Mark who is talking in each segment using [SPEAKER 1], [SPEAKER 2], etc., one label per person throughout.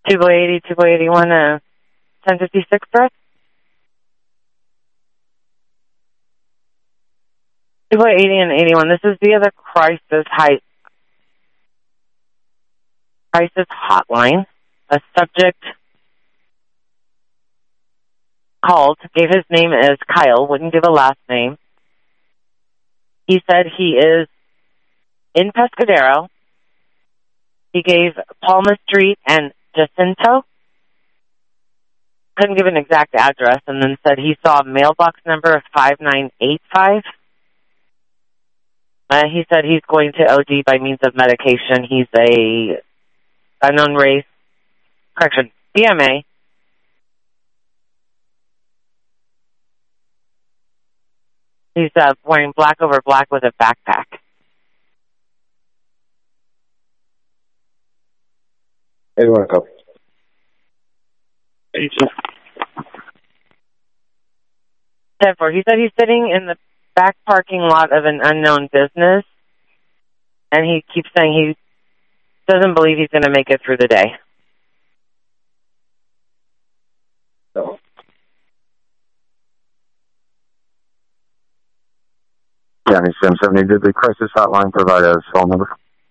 [SPEAKER 1] 280, 281, 1056, correct? 280 and 81. This is via the crisis hotline. A subject called, gave his name as Kyle, wouldn't give a last name. He said he is in Pescadero. He gave Palma Street and Jacinto. Couldn't give an exact address, and then said he saw a mailbox number of 5985. He said he's going to OD by means of medication. He's a unknown race. Correction, BMA. He's wearing black over black with a backpack.
[SPEAKER 2] Hey, you want to go?
[SPEAKER 1] 10-4. He said he's sitting in the back parking lot of an unknown business, and he keeps saying he doesn't believe he's going to make it through the day.
[SPEAKER 2] No. Yeah, he's 770. Did the crisis hotline provide a phone number?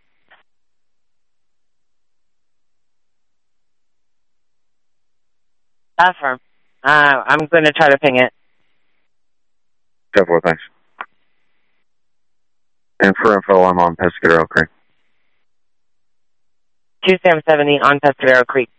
[SPEAKER 1] Affirm. I'm going to try to ping it.
[SPEAKER 2] 10-4, thanks. And for info, I'm on Pescadero Creek.
[SPEAKER 1] 2770 on Pescadero Creek.